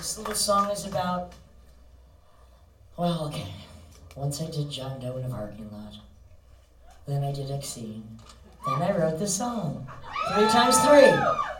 This little song is about, well, okay. Once I did John Doe in a parking lot. Then I did Exene. Then I wrote the song. 3 times 3.